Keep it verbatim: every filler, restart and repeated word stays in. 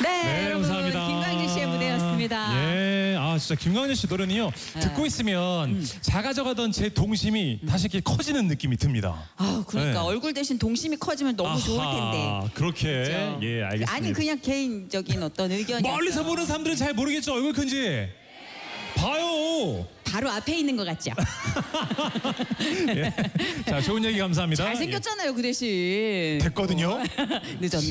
네, 네, 여러분 감사합니다. 김광진 씨의 무대였습니다. 예, 아 진짜 김광진 씨 노래는요 듣고 있으면 음. 작아져가던 제 동심이 다시 이렇게 커지는 느낌이 듭니다. 아, 그러니까 네. 얼굴 대신 동심이 커지면 너무 좋을 텐데. 아하, 그렇게 그렇죠? 예 알겠습니다. 아니 그냥 개인적인 어떤 의견이 멀리서 보는 사람들은 잘 모르겠죠 얼굴 큰지. 봐요. 바로 앞에 있는 것 같죠? 예. 자 좋은 얘기 감사합니다. 잘생겼잖아요 그 대신. 예. 됐거든요. 늦었네.